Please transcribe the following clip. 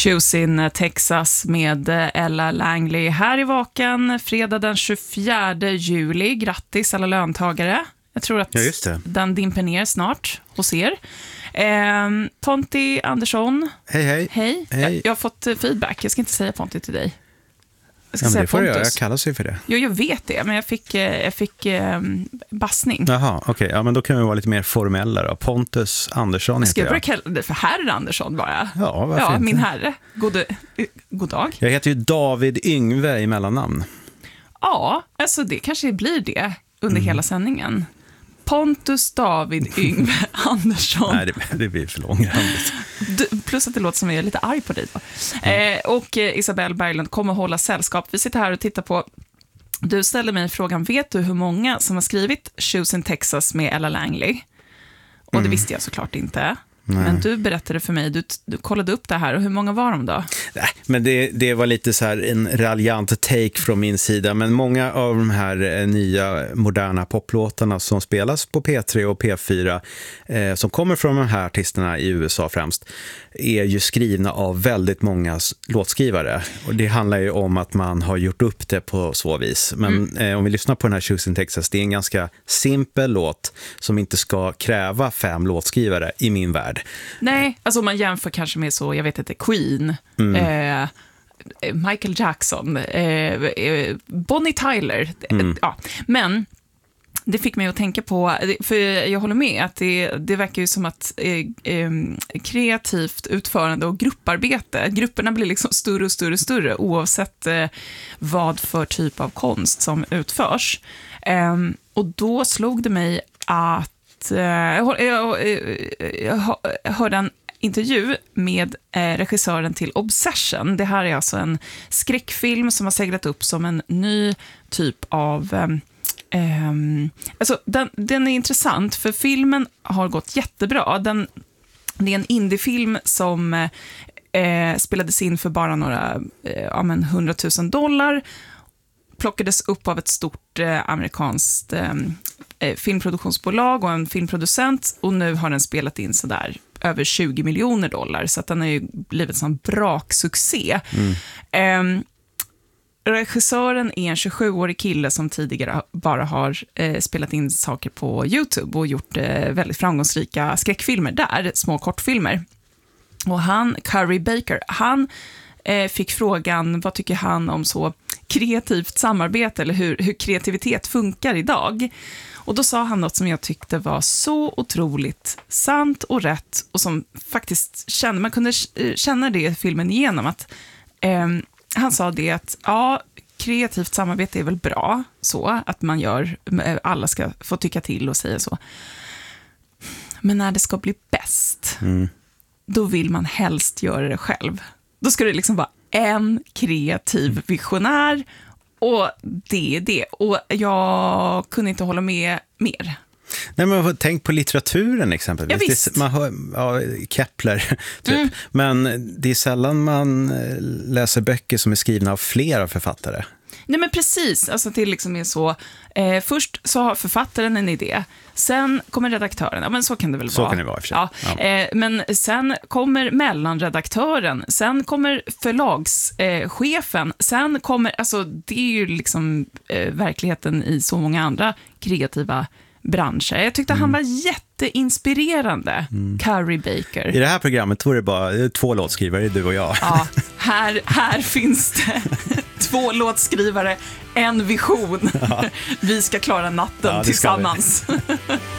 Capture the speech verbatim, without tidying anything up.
Choosing Texas med Ella Langley här i Vaken fredag den tjugofjärde juli. Grattis alla löntagare. Jag tror att ja, den dimper ner snart hos er. Eh, Ponti Andersson. Hej, hej. Hej. hej. Jag, jag har fått feedback. Jag ska inte säga Ponti till dig. Jag ska ja, säga det får Pontus. jag, jag kallas ju för det. Jo, jag vet det, men jag fick, jag fick eh, bassning. Jaha, okej. Okay. Ja, men då kan vi vara lite mer formella då. Pontus Andersson heter ska jag. jag. Ska jag börja kalla det för herr Andersson bara? Ja, varför Ja, inte? min herre. God, god dag. Jag heter ju David Yngve i mellannamn. Ja, alltså det kanske blir det under mm. hela sändningen. Pontus David Yngve Andersson. Nej, det, det blir för långrandigt. Plus att det låter som jag är lite arg på dig då. Mm. Eh, och eh, Isabelle Berglund kommer hålla sällskap. Vi sitter här och tittar på. Du ställde mig frågan, vet du hur många som har skrivit Choosing Texas med Ella Langley? Och mm. det visste jag såklart inte. Nej. Men du berättade för mig, du, du kollade upp det här, och hur många var de då? Nej, men det, det var lite så här en raljant take från min sida, men många av de här nya moderna poplåtarna som spelas på P tre och P fyra eh, som kommer från de här artisterna i U S A främst, är ju skrivna av väldigt många låtskrivare, och det handlar ju om att man har gjort upp det på så vis. Men mm. eh, om vi lyssnar på den här Choosing Texas, det är en ganska simpel låt som inte ska kräva fem låtskrivare i min värld. Nej, alltså om man jämför kanske med så, jag vet inte, Queen, mm. eh, Michael Jackson, eh, Bonnie Tyler, mm. ja. Men det fick mig att tänka på, för jag håller med att det, det verkar ju som att eh, eh, kreativt utförande och grupparbete, grupperna blir liksom större och större och större oavsett eh, vad för typ av konst som utförs. Eh, och då slog det mig att Jag, jag, jag, jag hörde en intervju med regissören till Obsession. Det här är alltså en skräckfilm som har seglat upp som en ny typ av... Eh, alltså den, den är intressant, för filmen har gått jättebra. Den, det är en indiefilm som eh, spelades in för bara några eh, ja, men hundratusen dollar. Plockades upp av ett stort eh, amerikanskt eh, filmproduktionsbolag och en filmproducent, och nu har den spelat in så där över tjugo miljoner dollar, så att den har ju blivit en braksuccé. Mm. Eh, regissören är en tjugosjuårig kille som tidigare bara har eh, spelat in saker på YouTube och gjort eh, väldigt framgångsrika skräckfilmer där, små kortfilmer. Och han, Curry Baker, han eh, fick frågan, vad tycker han om så kreativt samarbete, eller hur, hur kreativitet funkar idag. Och då sa han något som jag tyckte var så otroligt sant och rätt, och som faktiskt kände, man kunde känna det i filmen igenom, att eh, han sa det att ja, kreativt samarbete är väl bra, så att man gör, alla ska få tycka till och säga så. Men när det ska bli bäst, mm. då vill man helst göra det själv. Då ska det liksom vara en kreativ visionär, och det är det. Och jag kunde inte hålla med mer. Nej, men tänk på litteraturen exempelvis. Ja, visst. Det, man hör, ja, Kepler typ. Mm. Men det är sällan man läser böcker som är skrivna av flera författare. Nej, men precis. Alltså det liksom är så. Eh, först så har författaren en idé. Sen kommer redaktören. Ja, men så kan det väl så vara. Så kan det vara i och för sig. Ja. Ja. Eh, men sen kommer mellanredaktören. Sen kommer förlagschefen. Eh, sen kommer, alltså det är ju liksom eh, verkligheten i så många andra kreativa branscher. Jag tyckte mm. han var jätteinspirerande, mm. Curry Baker. I det här programmet var det bara två låtskrivare, du och jag. Ja, här, här finns det två låtskrivare, en vision. Ja. Vi ska klara natten ja, tillsammans.